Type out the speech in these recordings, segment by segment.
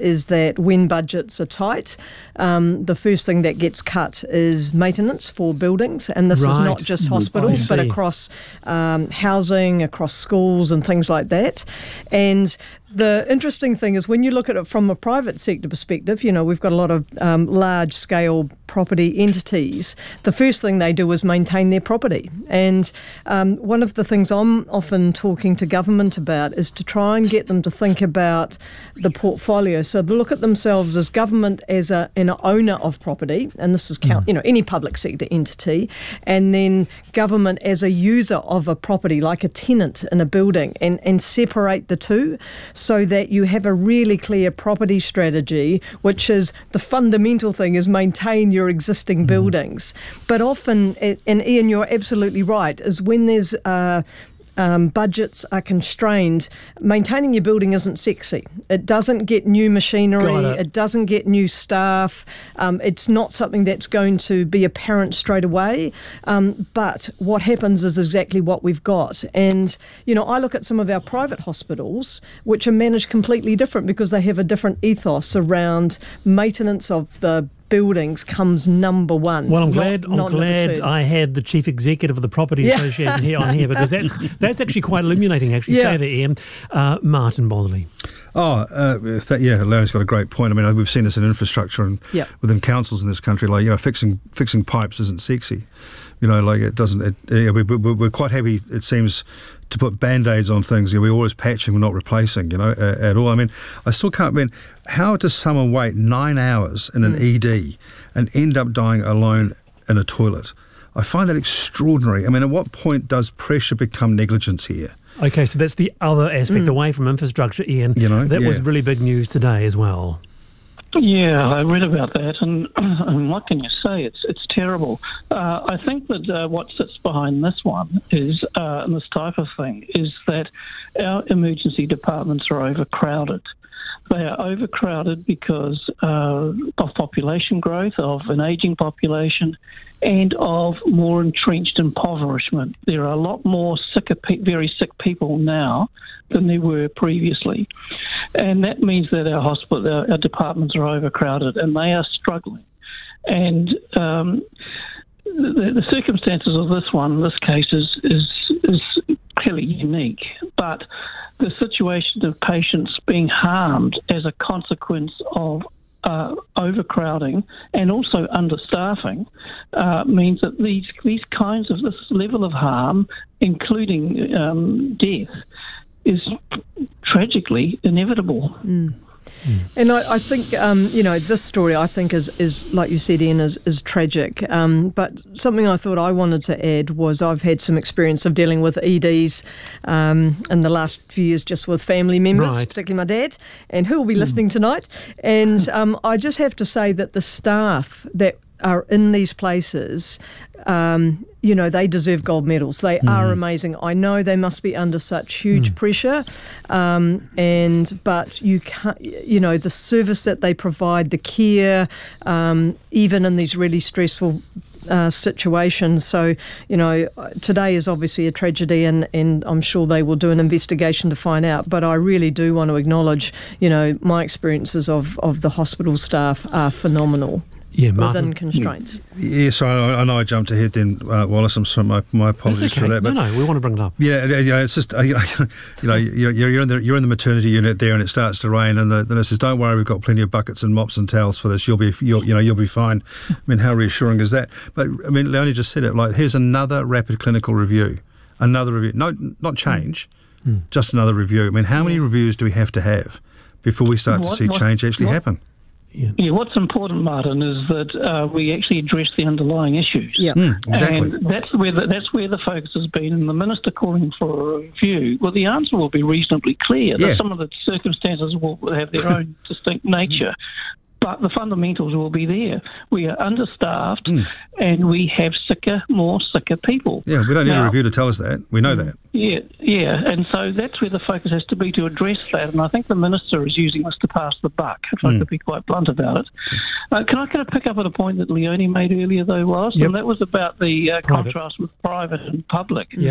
is that when budgets are tight, the first thing that gets cut is maintenance for buildings, and this is not just hospitals, but across housing, across schools and things like that. And the interesting thing is when you look at it from a private sector perspective, we've got a lot of large-scale property entities. The first thing they do is maintain their property. And one of the things I'm often talking to government about is to try and get them to think about the portfolio. So they look at themselves as government as an owner of property, and this is any public sector entity, and then government as a user of a property, like a tenant in a building, and separate the two, so that you have a really clear property strategy, which is the fundamental thing is maintain your existing buildings. But often, and Ian, you're absolutely right, is when there's budgets are constrained, maintaining your building isn't sexy. It doesn't get new machinery, it doesn't get new staff, it's not something that's going to be apparent straight away, but what happens is exactly what we've got. And, I look at some of our private hospitals, which are managed completely different because they have a different ethos around maintenance of the buildings comes number one. Well, I'm glad I had the chief executive of the Property Association here on here, because that's actually quite illuminating. Stay there, Ian. Martin Botherley. Larry's got a great point. I mean, we've seen this in infrastructure and within councils in this country. Fixing pipes isn't sexy. It doesn't. We're quite heavy, it seems, to put band-aids on things. We're always patching, we're not replacing. At all. I mean, I still can't. I mean, how does someone wait 9 hours in an ED and end up dying alone in a toilet? I find that extraordinary. I mean, at what point does pressure become negligence here? Okay, so that's the other aspect away from infrastructure, Ian. That was really big news today as well. Yeah, I read about that, and what can you say? It's terrible. I think that what sits behind this one is, and this type of thing, is that our emergency departments are overcrowded. They are overcrowded because of population growth, of an ageing population, and of more entrenched impoverishment. There are a lot more very sick people now than there were previously. And that means that our departments are overcrowded and they are struggling. And the circumstances of this case is clearly unique, but the situation of patients being harmed as a consequence of overcrowding and also understaffing means that this level of harm, including death, is tragically inevitable. And I think, this story, I think, is like you said, Ian, is tragic. But something I thought I wanted to add was I've had some experience of dealing with EDs in the last few years, just with family members, particularly my dad, and who will be listening tonight. And I just have to say that the staff that are in these places, they deserve gold medals. They are amazing. I know they must be under such huge pressure, but you can't. The service that they provide, the care, even in these really stressful situations. So, today is obviously a tragedy, and I'm sure they will do an investigation to find out. But I really do want to acknowledge, my experiences of the hospital staff are phenomenal. Within constraints. Sorry, I know I jumped ahead then, Wallace. I'm sorry, my apologies for that. But no, we want to bring it up. It's just you're in the maternity unit there, and it starts to rain, and the nurse says, "Don't worry, we've got plenty of buckets and mops and towels for this. You'll be fine." I mean, how reassuring is that? But I mean, Leonie just said it. Like, here's another rapid clinical review, No, not change, just another review. I mean, how many reviews do we have to have before we start to see change actually happen? Yeah, what's important, Martin, is that we actually address the underlying issues. Exactly. And that's where the focus has been. And the Minister calling for a review, well, the answer will be reasonably clear. That some of the circumstances will have their own distinct nature. But the fundamentals will be there. We are understaffed and we have more sicker people. Yeah, we don't need a review to tell us that. We know that. Yeah. And so that's where the focus has to be, to address that. And I think the Minister is using this to pass the buck, if I could be quite blunt about it. Can I pick up on a point that Leonie made earlier, though, Wallace? And that was about the contrast with private and public. Yep.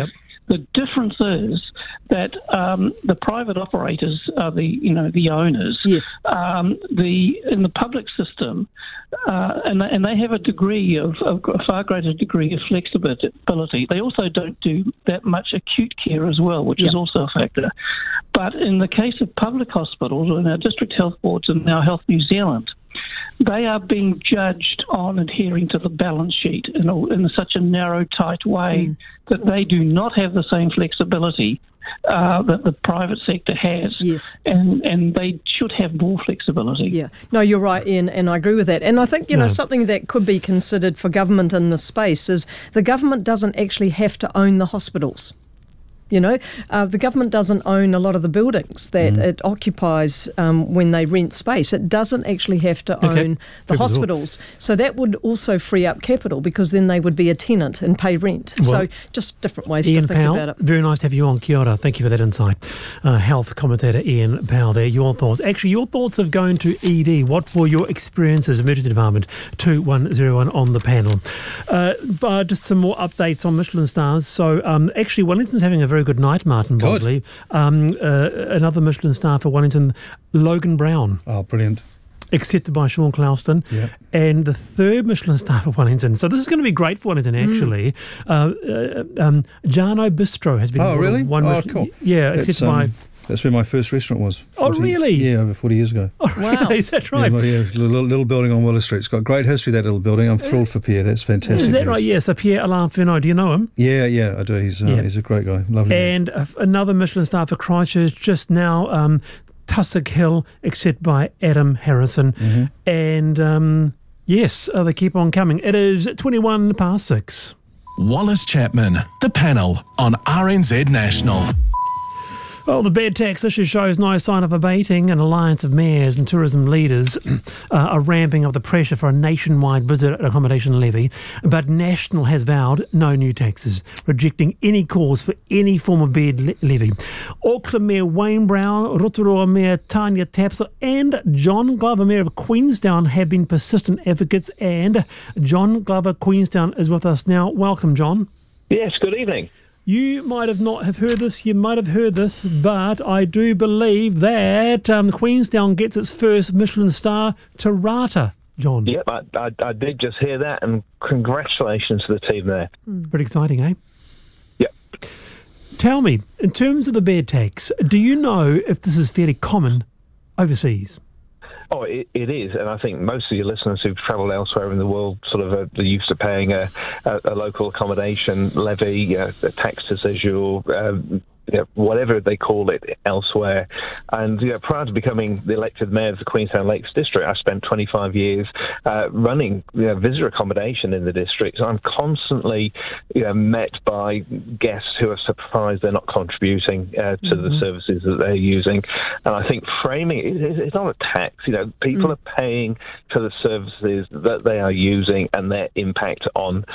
The difference is that the private operators are the owners. Yes. In the public system, and they have a far greater degree of flexibility. They also don't do that much acute care as well, which is also a factor. But in the case of public hospitals, and our district health boards and now Health New Zealand, they are being judged on adhering to the balance sheet in such a narrow, tight way that they do not have the same flexibility that the private sector has. Yes. And they should have more flexibility. Yeah. No, you're right, Ian, and I agree with that. And I think, something that could be considered for government in this space is the government doesn't actually have to own the hospitals. The government doesn't own a lot of the buildings that it occupies when they rent space. It doesn't actually have to own the hospitals. So that would also free up capital because then they would be a tenant and pay rent. Well, so just different ways to think about it. Very nice to have you on. Kia ora. Thank you for that insight. Health commentator Ian Powell there. Your thoughts. Actually, your thoughts of going to ED. What were your experiences, emergency department, 2101 on the panel. Just some more updates on Michelin stars. So actually, Wellington's having a very good night, Martin Bosley. Another Michelin star for Wellington, Logan Brown. Oh, brilliant. Accepted by Sean Clouston. Yep. And the third Michelin star for Wellington. So this is going to be great for Wellington, actually. Jano Bistro has been cool. Yeah, accepted by... That's where my first restaurant was. Really? Yeah, over 40 years ago. Oh, wow. Is that right? Yeah, little building on Willow Street. It's got great history, that little building. I'm thrilled for Pierre. That's fantastic. Is that right? Yeah, so Pierre-Alain Fenot, do you know him? Yeah, I do. He's a great guy. Lovely. And another Michelin star for Christchurch just now, Tussock Hill, accepted by Adam Harrison. And yes, they keep on coming. It is 6:21. Wallace Chapman, the panel on RNZ National. Well, the bad tax issue shows no sign of abating. An alliance of mayors and tourism leaders are ramping up the pressure for a nationwide visitor accommodation levy. But National has vowed no new taxes, rejecting any calls for any form of bed levy. Auckland Mayor Wayne Brown, Rotorua Mayor Tanya Tapsell and John Glover, Mayor of Queenstown, have been persistent advocates. And John Glover, Queenstown, is with us now. Welcome, John. Yes, good evening. You might have not have heard this, you might have heard this, but I do believe that Queenstown gets its first Michelin star Te Rata, John. Yep, I did just hear that, and congratulations to the team there. Pretty exciting, eh? Yep. Tell me, in terms of the bed tax, do you know if this is fairly common overseas? Oh, it is, and I think most of your listeners who've travelled elsewhere in the world sort of are used to paying a local accommodation levy, a tax as usual, whatever they call it elsewhere. And prior to becoming the elected mayor of the Queenstown Lakes District, I spent 25 years running visitor accommodation in the district. So I'm constantly met by guests who are surprised they're not contributing to the services that they're using. And I think framing it's not a tax. People are paying for the services that they are using and their impact on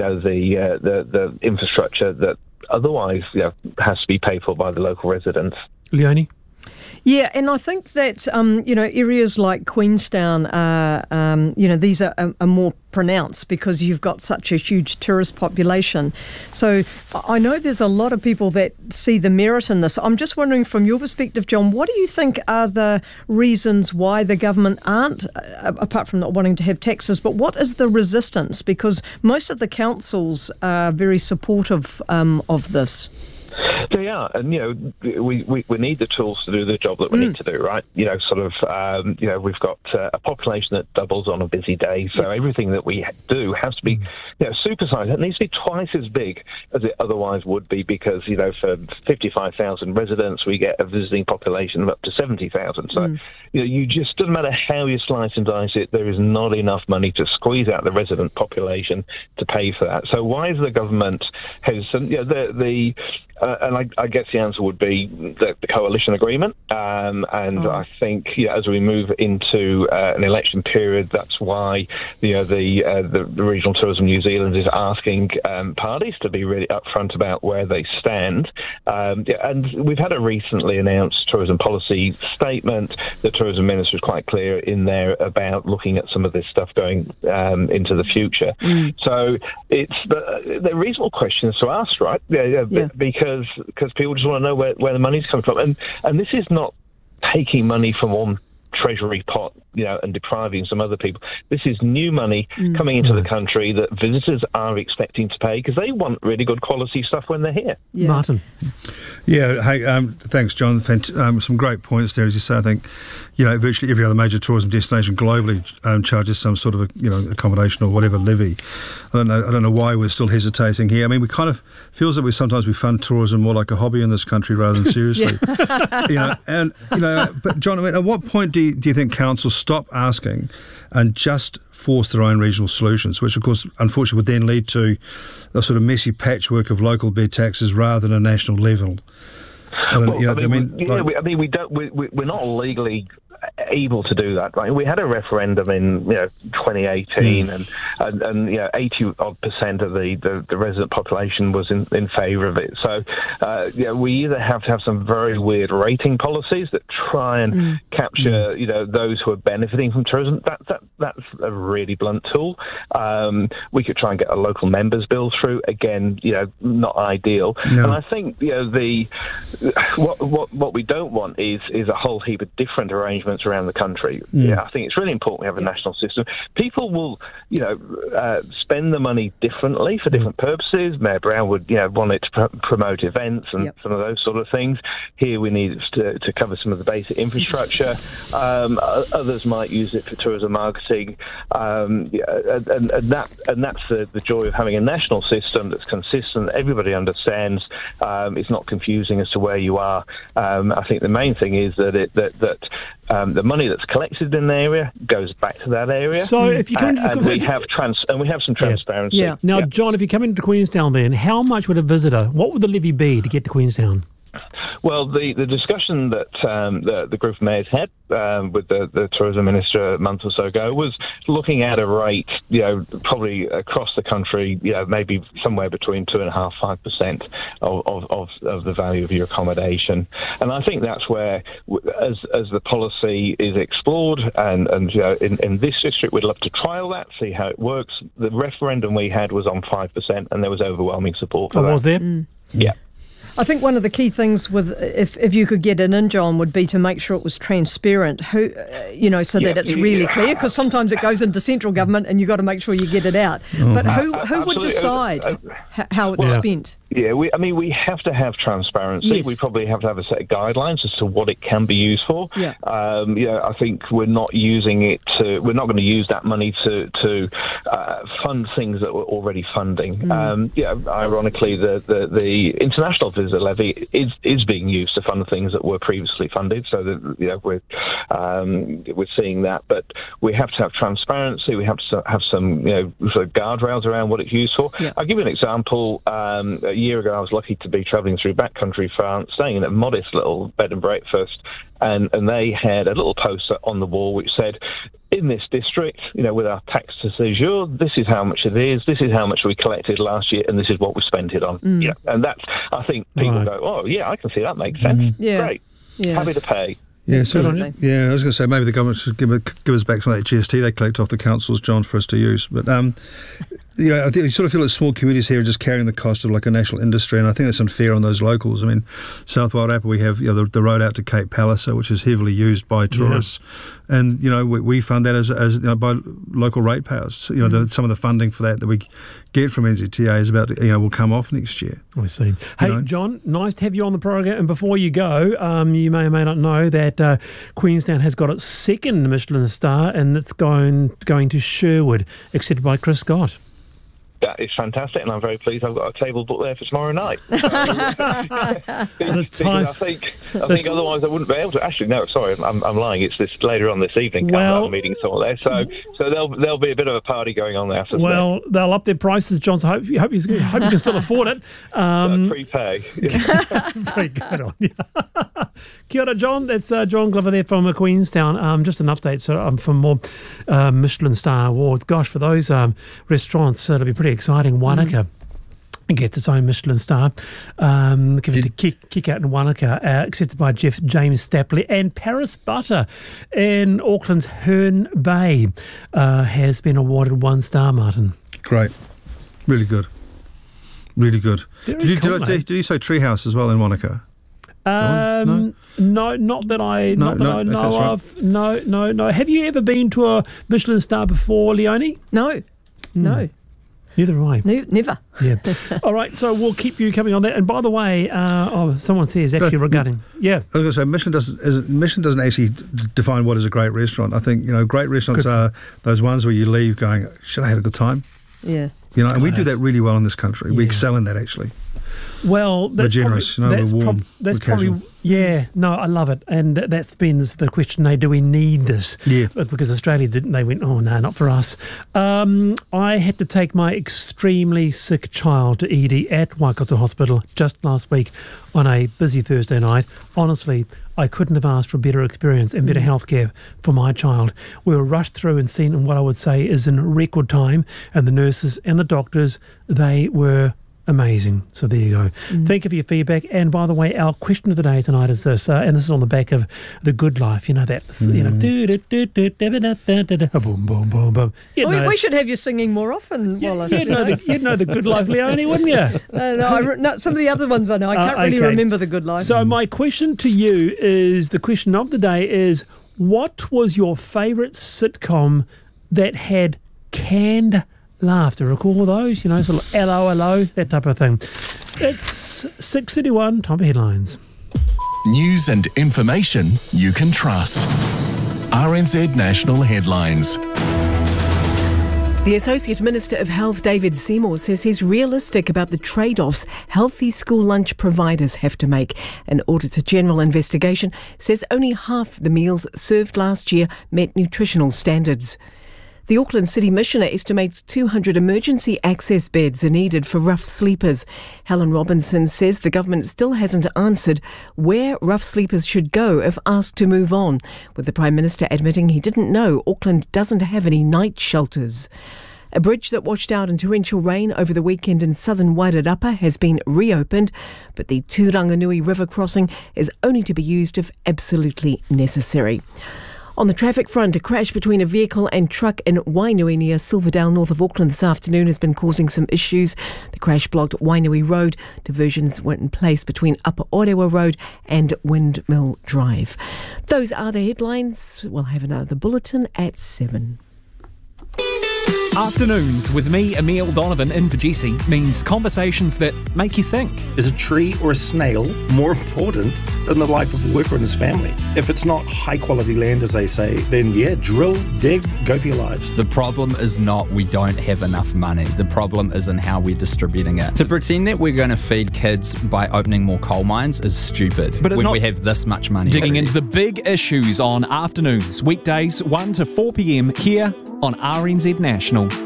the infrastructure that otherwise has to be paid for by the local residents. Leonie? Yeah, and I think that, areas like Queenstown, these are more pronounced because you've got such a huge tourist population. So I know there's a lot of people that see the merit in this. I'm just wondering, from your perspective, John, what do you think are the reasons why the government aren't, apart from not wanting to have taxes, but what is the resistance? Because most of the councils are very supportive of this. They are, and we need the tools to do the job that we need to do, right? We've got a population that doubles on a busy day, so everything that we do has to be, supersized. It needs to be twice as big as it otherwise would be, because for 55,000 residents, we get a visiting population of up to 70,000. So you just doesn't matter how you slice and dice it, there is not enough money to squeeze out the resident population to pay for that. So why is the government hesitant? And and I guess the answer would be the coalition agreement. I think as we move into an election period, that's why the Regional Tourism New Zealand is asking parties to be really upfront about where they stand. And we've had a recently announced tourism policy statement. The tourism minister was quite clear in there about looking at some of this stuff going into the future. So they're reasonable questions to ask, right? Because people just want to know where the money's coming from, and this is not taking money from one treasury pot, and depriving some other people. This is new money coming into the country that visitors are expecting to pay because they want really good quality stuff when they're here. Yeah. Martin. Yeah, hey, thanks, John. Some great points there, as you say. I think, virtually every other major tourism destination globally charges some sort of accommodation or whatever levy. I don't know why we're still hesitating here. I mean, we kind of feels that we fund tourism more like a hobby in this country rather than seriously. But John, I mean, at what point do you think councils stop asking and just force their own regional solutions, which of course unfortunately would then lead to a sort of messy patchwork of local bed taxes rather than a national level? We're not legally able to do that, right? We had a referendum in 2018, and 80% of the resident population was in favour of it. So we either have to have some very weird rating policies that try and capture those who are benefiting from tourism. That's a really blunt tool. We could try and get a local members bill through. Again, not ideal. No. And I think what we don't want is a whole heap of different arrangements around the country. I think it's really important we have a national system. People will, spend the money differently for different purposes. Mayor Brown would, want it to promote events and some of those sort of things. Here we need it to cover some of the basic infrastructure. Others might use it for tourism marketing. And that's the joy of having a national system that's consistent. Everybody understands. It's not confusing as to where you are. I think the main thing is that the money that's collected in the area goes back to that area. So if you come we have some transparency. Yeah. Now, John, if you come into Queenstown, then how much would a visitor? What would the levy be to get to Queenstown? Well, the discussion that the group of mayors had with the tourism minister a month or so ago was looking at a rate, probably across the country, maybe somewhere between 2.5–5% of the value of your accommodation. And I think that's where, as the policy is explored, and in this district, we'd love to trial that, see how it works. The referendum we had was on 5%, and there was overwhelming support for that. Was there? Yeah. I think one of the key things with if you could get it in, John, would be to make sure it was transparent, so that it's really clear, because sometimes it goes into central government and you've got to make sure you get it out. But who would decide how it's spent? Yeah, we have to have transparency. Yes. We probably have to have a set of guidelines as to what it can be used for. Yeah. I think we're not using it we're not going to use that money to fund things that we're already funding. Ironically, the international visitor levy is being used to fund things that were previously funded. So that we're seeing that, but we have to have transparency. We have to have some sort of guardrails around what it's used for. Yeah. I'll give you an example. A year ago, I was lucky to be travelling through backcountry France, staying in a modest little bed and breakfast, and they had a little poster on the wall which said, in this district, with our tax de séjour, this is how much it is, this is how much we collected last year, and this is what we spent it on. And that's, I think people go, oh, yeah, I can see that makes sense. Yeah. Great. Yeah. Happy to pay. Yeah, so I was going to say maybe the government should give us back some of that GST they collect off the councils, John, for us to use. But I think you sort of feel that small communities here are just carrying the cost of like a national industry, and I think that's unfair on those locals. I mean, South Wairarapa, we have the road out to Cape Palliser, which is heavily used by tourists, and we fund that as by local ratepayers. Some of the funding for that we get from NZTA is about will come off next year. I see. Hey, John, nice to have you on the program. And before you go, you may or may not know that Queenstown has got its second Michelin star, and it's going to Sherwood, accepted by Chris Scott. that is fantastic, and I'm very pleased I've got a table booked there for tomorrow night. So, because I think otherwise I wouldn't be able to. Actually, no, sorry, I'm lying. It's this later on this evening. I'm meeting someone there, so there'll be a bit of a party going on there. Well, they'll up their prices, John. So I hope you can still afford it. Prepay. Very good on you. Kia ora, John. That's John Glover there from Queenstown. Just an update for more Michelin Star Awards. Gosh, for those restaurants, it'll be pretty exciting. Wanaka gets its own Michelin star. Give it a kick out in Wanaka, accepted by Chef James Stapley. And Paris Butter in Auckland's Herne Bay has been awarded 1 star, Martin. Great. Really good. Really good. Did you say Treehouse as well in Wanaka? No, not that I know of. Right. No. Have you ever been to a Michelin star before, Leonie? No. Neither have I. Never. Yeah. All right, so we'll keep you coming on that. And by the way, someone says actually regarding... Yeah. I was going to say, Michelin doesn't actually define what is a great restaurant. I think, great restaurants are those ones where you leave going, should I have a good time? Yeah. And we do that really well in this country. We excel in that, actually. Well, we're generous, we're warm, that's probably I love it, and that's been the question. Do we need this? Yeah, because Australia didn't. They went, oh no, not for us. I had to take my extremely sick child to ED at Waikato Hospital just last week on a busy Thursday night. Honestly, I couldn't have asked for a better experience and better healthcare for my child. We were rushed through and seen in what I would say is in record time, and the nurses and the doctors, they were amazing. So there you go. Thank you for your feedback. And by the way, our question of the day tonight is this, and this is on the back of The Good Life. Boom, boom, boom, boom. We should have you singing more often, Wallace. You'd know The Good Life, Leonie, wouldn't you? No, some of the other ones I know. I can't really remember The Good Life. So my question to you is, the question of the day is, what was your favourite sitcom that had canned laughter? Recall those, sort of hello, that type of thing. It's 6:31, time for headlines. News and information you can trust. RNZ National Headlines. The Associate Minister of Health, David Seymour, says he's realistic about the trade-offs healthy school lunch providers have to make. An Auditor General investigation says only half the meals served last year met nutritional standards. The Auckland City Missioner estimates 200 emergency access beds are needed for rough sleepers. Helen Robinson says the government still hasn't answered where rough sleepers should go if asked to move on, with the Prime Minister admitting he didn't know Auckland doesn't have any night shelters. A bridge that washed out in torrential rain over the weekend in southern Wairarapa has been reopened, but the Tūranganui River crossing is only to be used if absolutely necessary. On the traffic front, a crash between a vehicle and truck in Wainui near Silverdale, north of Auckland this afternoon has been causing some issues. The crash blocked Wainui Road. Diversions were in place between Upper Orewa Road and Windmill Drive. Those are the headlines. We'll have another bulletin at 7. Afternoons with me, Emile Donovan, in for Jesse, means conversations that make you think. Is a tree or a snail more important than the life of a worker and his family? If it's not high quality land, as they say, then drill, dig, go for your lives. The problem is not we don't have enough money. The problem is in how we're distributing it. To pretend that we're going to feed kids by opening more coal mines is stupid but when we have this much money. Digging into the big issues on Afternoons, weekdays 1 to 4 p.m. here on RNZ National.